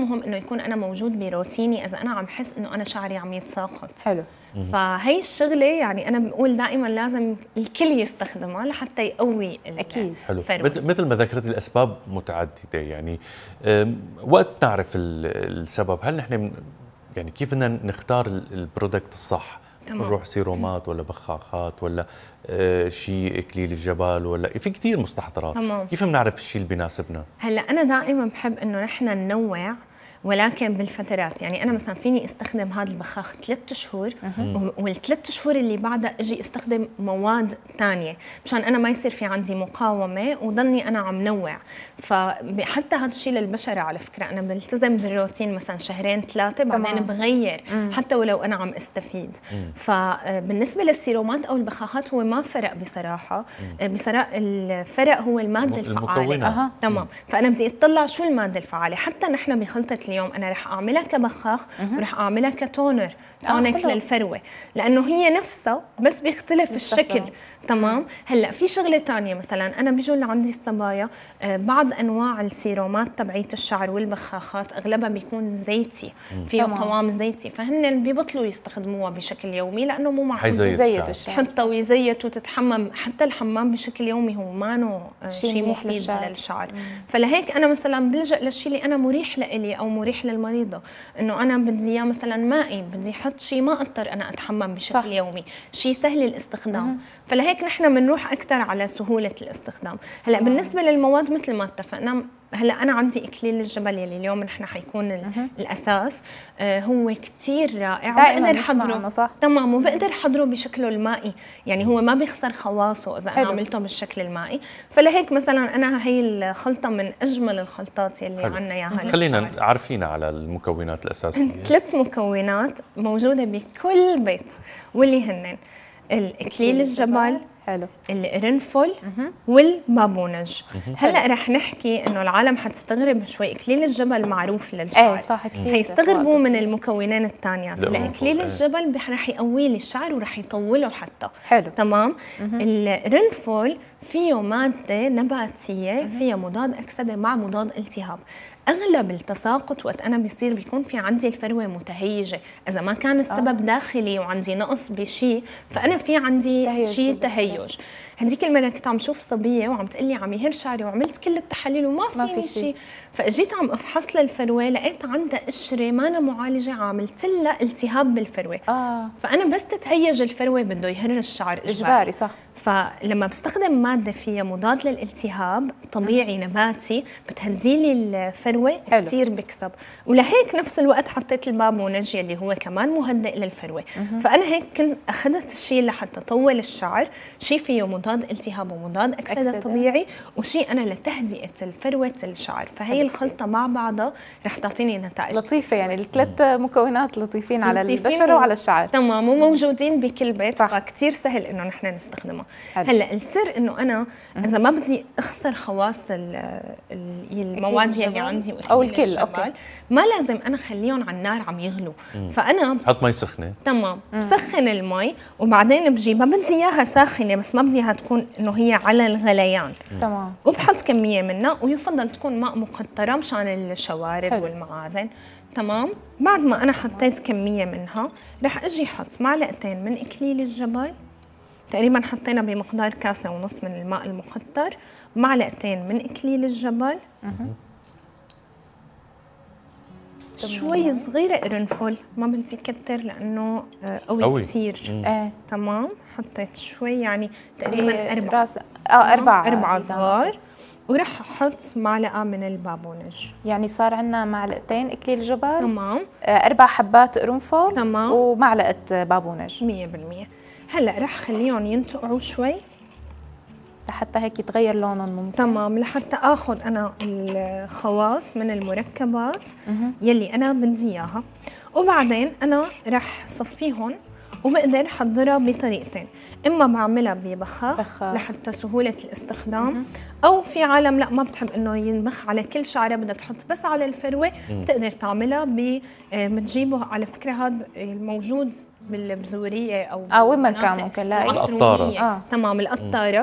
مهم انه يكون انا موجود بروتيني اذا انا عم حس انه انا شعري عم يتساقط. حلو. فهي الشغله يعني انا بقول دائما لازم الكل يستخدمها لحتى يقوي اكيد. حلو. الفروه. مثل ما ذكرت الاسباب متعدده، يعني وقت نعرف السبب، هل نحن يعني كيف بدنا نختار البرودكت الصح؟ نروح سيرومات ولا بخاخات ولا شيء اكليل الجبل، ولا في كثير مستحضرات. تمام. كيف بنعرف الشيء اللي بيناسبنا؟ هلا انا دائما بحب انه نحن ننوع، ولكن بالفترات. يعني انا مثلا فيني استخدم هذا البخاخ 3 شهور، والثلاث شهور اللي بعدها اجي استخدم مواد ثانيه مشان انا ما يصير في عندي مقاومه وضلني انا عم نوع. فحتى هذا الشيء للبشره على فكره، انا بلتزم بالروتين مثلا 2-3 بعدين بغير حتى ولو انا عم استفيد. فبالنسبه للسيرومات او البخاخات هو ما فرق بصراحه. الفرق هو الماده الفعاله. تمام. فانا بدي اطلع شو الماده الفعاله. حتى نحن بخلطه اليوم انا رح اعملها كبخاخ ورح اعملها كتونر تونيك للفروه، لانه هي نفسها بس بيختلف الشكل. تمام. هلا في شغله ثانيه، مثلا انا بيجوا لعندي الصبايا بعض انواع السيرومات تبعيت الشعر والبخاخات اغلبها بيكون زيتي، فيه قوام زيتي، فهن بيبطلوا يستخدموها بشكل يومي لانه مو معقول يزيت الشعر تحطها ويزيت وتتحمم. حتى الحمام بشكل يومي هو ما شيء مفيد للشعر. فلهيك انا مثلا بلجأ للشيء اللي انا مريح لإلي او مريح للمريضه، انه انا بدي اياه مثلا مائي، بدي احط شيء ما اضطر انا اتحمم بشكل يومي، شيء سهل الاستخدام. فلهيك نحن بنروح اكثر على سهوله الاستخدام. هلا بالنسبه للمواد مثل ما اتفقنا، هلا انا عندي اكليل الجبل يلي اليوم نحن حيكون الاساس. هو كثير رائع وبقدر احضره. تمام. وبقدر احضره بشكله المائي، يعني هو ما بيخسر خواصه اذا انا عملته بالشكل المائي. فلهيك مثلا انا هي الخلطه من اجمل الخلطات يلي عندنا اياها. خلينا عارفين على المكونات الاساسيه. 3 مكونات موجوده بكل بيت، واللي هن الاكليل الجبل، حلو، القرنفل والبابونج. هلا رح نحكي انه العالم حتستغرب شوي. اكليل الجبل معروف للشعر. ايه صح، كثير هيستغربوا من المكونين الثانيات. اكليل الجبل رح يقوي لي الشعر ورح يطوله حتى. حلو. تمام. القرنفل فيه ماده نباتيه فيها مضاد اكسده مع مضاد التهاب. اغلب التساقط وقت انا بيكون في عندي الفروه متهيجه، اذا ما كان السبب داخلي وعندي نقص بشيء فانا في عندي شيء تهيج. هديك المره كنت عم شوف صبيه وعم تقلي عم يهر شعري وعملت كل التحاليل وما في شيء. فاجيت عم افحص للفروه لقيت عندها قشره ما أنا معالجه عملت لها التهاب بالفروه. فانا بس تتهيج الفروه بده يهر الشعر اجباري. صح. فلما بستخدم ماده فيها مضاد للالتهاب طبيعي نباتي بتهدي لي الفروه كثير بكسب. ولهيك نفس الوقت حطيت البابونج اللي هو كمان مهدئ للفروه. فانا هيك كنت اخذت الشيء لحتى طول الشعر، شيء فيه مضاد التهاب ومضاد اكسده طبيعي، وشيء انا لتهدئه الفروه الشعر. فهي الخلطه مع بعضها رح تعطيني نتائج لطيفه. يعني ال3 مكونات لطيفين على البشره وعلى الشعر. تمام. وموجودين بكل بيت، فكتير سهل انه نحن نستخدمها. هلا السر انه انا اذا ما بدي اخسر خواص المواد اللي عندي او الكل ما لازم انا خليهم على النار عم يغلوا. فانا بحط مي سخنه. تمام. بسخن المي وبعدين بجيبها، بدي اياها ساخنه بس ما بدي اياها تكون انه هي على الغليان. تمام. وبحط كميه منها، ويفضل تكون ماء مقطره مشان الشوارب والمعادن. تمام. بعد ما انا حطيت كميه منها رح اجي احط معلقتين من اكليل الجبل، تقريبا حطينا بمقدار 1.5 كاسة من الماء المقطر، معلقتين من اكليل الجبل، شوي صغيره قرنفل، ما بدي كتر لانه قوي كثير. تمام. حطيت شوي يعني تقريبا 4 صغار، وراح احط معلقه من البابونج. يعني صار عندنا معلقتين اكليل جبل. تمام. 4 حبات قرنفل. تمام. ومعلقه بابونج 100%. هلا رح خليهم ينتقعوا شوي لحتى هيك يتغير لونهم. ممكن. تمام. لحتى اخذ انا الخواص من المركبات يلي انا بدي اياها، وبعدين انا رح صفيهم. وبقدر احضرها بطريقتين، اما بعملها ببخاخ لحتى سهوله الاستخدام، او في عالم لا ما بتحب انه ينبخ على كل شعره، بدها تحط بس على الفروه. بتقدر تعملها بتجيبه على فكره هذا الموجود بالبزوريه او وين ما كان ممكن لاقي القطاره. تمام. القطاره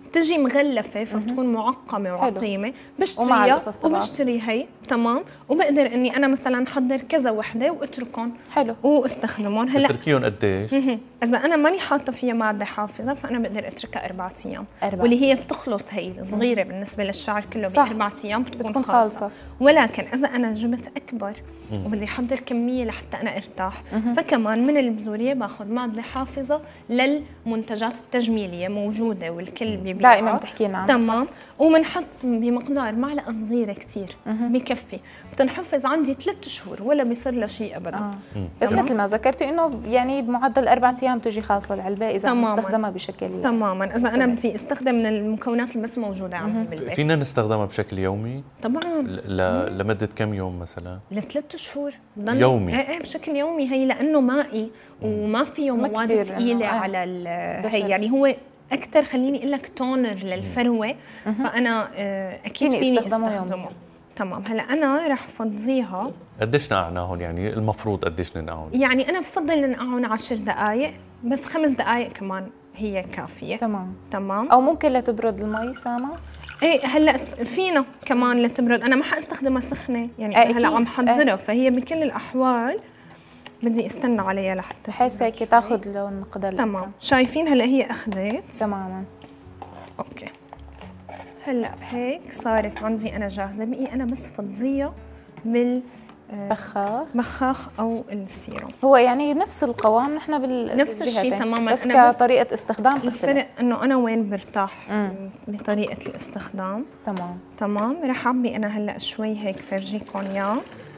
بتجي مغلفه فبتكون معقمه وعقيمه، ومع بشتريها القصص تبعها. وبشتري هي تمام، وبقدر اني انا مثلا احضر كذا وحده واتركهم حلو. واستخدمهم. هلا تتركيهم قديش؟ اذا انا ماني حاطه فيها ماده حافظه فانا بقدر اتركها 4 ايام، 4 واللي هي بتخلص هي صغيره بالنسبه للشعر كله صح. ب4 ايام بتكون خالصة. خالصه. ولكن اذا انا جبت اكبر وبدي احضر كميه لحتى انا ارتاح، فكمان من البذوريه باخذ ماده حافظه للمنتجات التجميليه موجوده والكل بيبيعها دائما بتحكينا عنها. تمام، وبنحط بمقدار معلقه صغيره كثير بكفي، بتنحفظ عندي 3 شهور ولا بيصير لها شيء ابدا. بس تمام؟ مثل ما ذكرتي انه يعني بمعدل 4 ايام تجي خالصه العلبه اذا تماماً. نستخدمها بشكل تماما، اذا انا بدي استخدم من المكونات اللي بس موجوده عندي بالبيت. فينا نستخدمها بشكل يومي طبعا لمده كم يوم مثلا؟ ل3 شهور بضل يومي؟ ايه بشكل يومي، هي لانه مائي وما فيه ما مواد كتير ثقيله إنه على بشر. هي، يعني هو اكثر خليني اقول لك تونر للفروه، فانا اكيد فيني فيني استخدمه استخدمه يومياً. تمام. هلا انا رح فضيها، قديش نقعناهم يعني المفروض قديش ننقعهم؟ يعني انا بفضل ننقعهم 10 دقائق، بس 5 دقائق كمان هي كافيه. تمام. تمام. او ممكن لتبرد المي سامه. ايه هلا فينا كمان لتبرد، انا ما حاستخدمها سخنه يعني، إيه هلا أكيد. عم حضرها فهي بكل الاحوال بدي استنى عليها لحتى بحيث تبرد هيك شوي. تاخذ لون قدر تمام. شايفين هلا هي اخذت تماما. اوكي. هلا هيك صارت عندي انا جاهزه، بقي انا بس فضيها بخاخ. بالبخاخ او السيروم. هو يعني نفس القوام نحن نفس الشيء بالجهتين. تماما. بس أنا بس كطريقه استخدام تختلف. الفرق انه انا وين برتاح بطريقه الاستخدام. تمام. تمام. رح اعبي انا هلا شوي هيك فرجيكم اياه،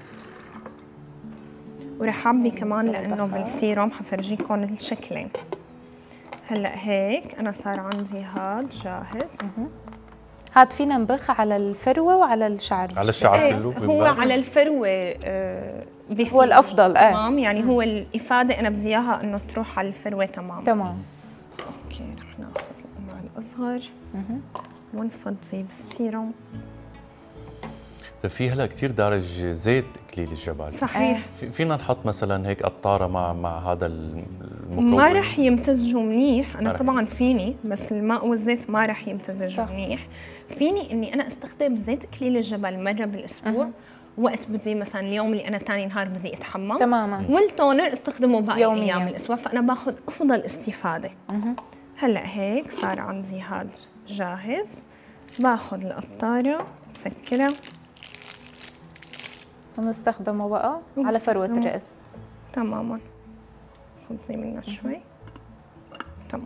ورح اعبي كمان لانه بالسيروم حفرجيكم الشكلين. هلا هيك انا صار عندي هاد جاهز. هاد فينا نبخ على الفروه وعلى الشعر. على الشعر ايه كله هو بينباع؟ على الفروه بيفيد. هو الأفضل، ايه. تمام، يعني هو الافاده انا بدي اياها انه تروح على الفروه. تمام. تمام. اوكي رح ناخذ القمع الاصغر ونفضي بالسيروم. في هلا كثير دارج زيت اكليل الجبل. صحيح. فينا نحط مثلا هيك قطاره مع هذا المكون؟ ما رح يمتزجوا منيح، انا ما رح طبعا فيني، بس الماء والزيت ما رح يمتزجوا صح. منيح. فيني اني انا استخدم زيت اكليل الجبل مره بالاسبوع، وقت بدي مثلا اليوم اللي انا ثاني نهار بدي اتحمم. تماما. والتونر استخدمه باقي يومياً. ايام الاسبوع، فانا باخذ افضل استفاده. هلا هيك صار عندي هاد جاهز، باخذ القطاره بسكرها ونستخدمه بقى على فروه الراس. تماما. فضي منها شوي. تمام.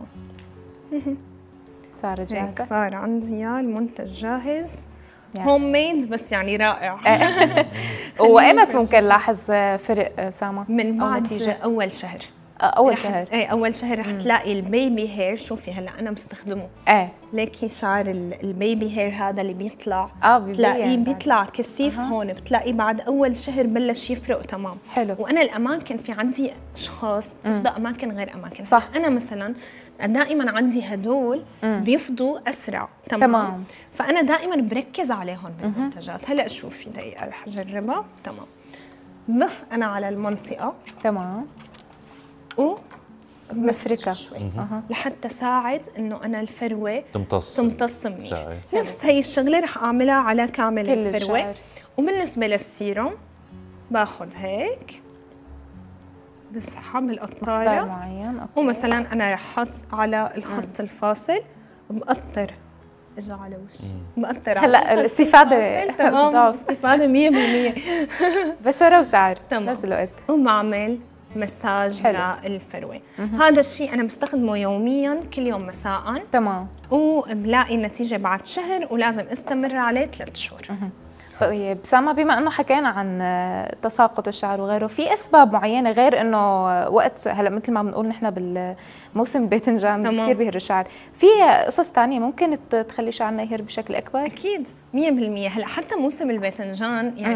صار هيك جاهزه. صار عندي اياه المنتج جاهز. يعني. هوم ميد بس يعني رائع. وايمت ممكن نلاحظ فرق سامه من أو بعد نتيجة؟ اول شهر. اول شهر. ايه اول شهر رح تلاقي البيبي هير. شوفي هلا انا بستخدمه، ايه ليكي شعر البيبي هير هذا اللي بيطلع، بيبين بتلاقيه بعد. بيطلع كثيف هون، بتلاقيه بعد اول شهر بلش يفرق. تمام. حلو. وانا الاماكن في عندي اشخاص بتفضى اماكن غير اماكن. صح. انا مثلا دائما عندي هدول بيفضوا اسرع. تمام. فانا دائما بركز عليهم بالمنتجات. هلا شوفي دقيقه رح اجربها. تمام. بخ انا على المنطقه تمام. و مفركه شوي لحتى ساعد انه انا الفروه تمتص منيح. ساعد. نفس هي الشغله رح اعملها على كامل كل الفروه. الشعر. وبالنسبه للسيروم باخذ هيك بسحب مقدار القطاره، معين. أوكي. ومثلا انا رح احط على الخط الفاصل، بقطر اجى على وشي، بقطر هلا على الخط الاستفاده الفاصل. تمام. ضعف. استفاده 100%. بشره وشعر تمام. بنفس الوقت. وبعمل مساج حلو. للفروه. هذا الشيء انا بستخدمه يوميا كل يوم مساء، تمام. وبلاقي النتيجه بعد شهر، ولازم استمر عليه 3 شهور. طيب سامة، بما انه حكينا عن تساقط الشعر وغيره، في اسباب معينه غير انه وقت هلا مثل ما بنقول نحن بالموسم الباذنجان كثير بيهر الشعر، في قصص ثانيه ممكن تخلي شعرنا يهر بشكل اكبر؟ اكيد 100%. هلا حتى موسم الباذنجان يعني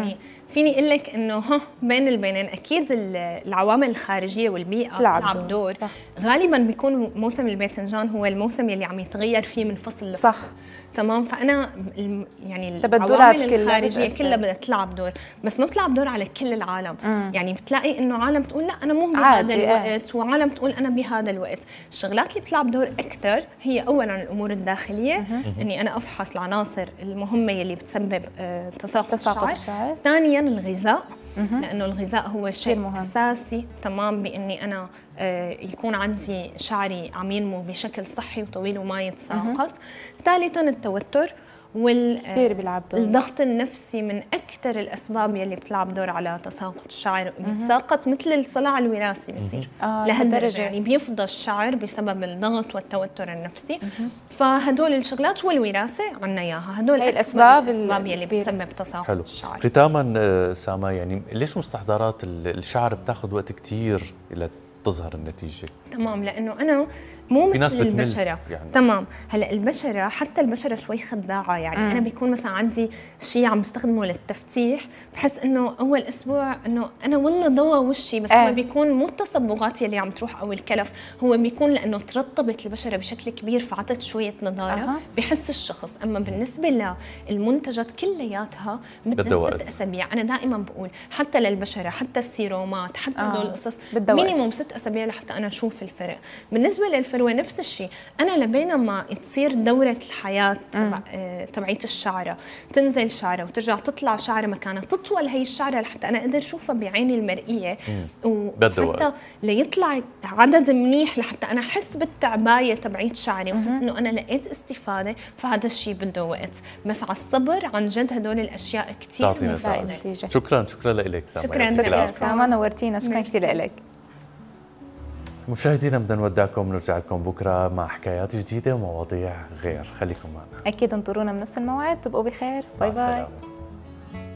فيني اقول لك انه بين البينين اكيد العوامل الخارجيه والبيئه بتلعب دور. صح. غالبا بيكون موسم الباذنجان هو الموسم اللي عم يتغير فيه من فصل لفصل. صح. تمام. فانا يعني العوامل الخارجيه كلها بدها تلعب دور، بس ما بتلعب دور على كل العالم. يعني بتلاقي انه عالم تقول لا انا مو بهذا الوقت، وعالم تقول انا بهذا الوقت. الشغلات اللي بتلعب دور اكثر هي اولا الامور الداخليه، اني انا افحص العناصر المهمه اللي بتسبب تساقط الشعر. ثانيا الغذاء، لانه الغذاء هو شيء اساسي تمام باني انا يكون عندي شعري عم ينمو بشكل صحي وطويل وما يتساقط. ثالثا التوتر كثير بيلعب دور. الضغط النفسي من اكثر الاسباب يلي بتلعب دور على تساقط الشعر. بيتساقط مثل الصلع الوراثي بصير لهالدرجه، يعني بيفضى الشعر بسبب الضغط والتوتر النفسي. فهدول الشغلات والوراثه عنا اياها، هدول الاسباب يلي بتسبب تساقط الشعر. ختاما سما، يعني ليش مستحضرات الشعر بتاخذ وقت كثير الى تظهر النتيجه؟ تمام، لانه انا مو مثل البشره يعني. تمام. هلا البشره، حتى البشره شوي خداعه يعني. انا بيكون مثلا عندي شيء عم بستخدمه للتفتيح، بحس انه اول اسبوع انه انا والله ضوى وشي، بس هو بيكون مو التصبغات اللي عم تروح او الكلف، هو بيكون لانه ترطبت البشره بشكل كبير فعطت شويه نضاره بحس الشخص. اما بالنسبه للمنتجات كلياتها بدها 6 اسابيع. انا دائما بقول حتى للبشره، حتى السيرومات، حتى هدول القصص مينيموم 6 اسابيع لحتى انا اشوف الفرق. بالنسبه للفروه نفس الشيء، انا لبينما تصير دوره الحياه تبعيت الشعره، تنزل شعره وترجع تطلع شعره مكانها، تطول هي الشعره لحتى انا اقدر اشوفها بعيني المرئيه، وحتى ليطلع عدد منيح لحتى انا احس بالتعبايه تبعيت شعري واحس انه انا لقيت استفاده. فهذا الشيء بده وقت، بس على الصبر عن جد هدول الاشياء كثير مفيده. شكرا لك سما. شكرا لك سما، نورتينا. شكرا كثير لك. مشاهدينا بدنا نودعكم، نرجع لكم بكره مع حكايات جديده ومواضيع غير. خليكم معنا. اكيد انطرونا بنفس الموعد. تبقوا بخير. باي باي.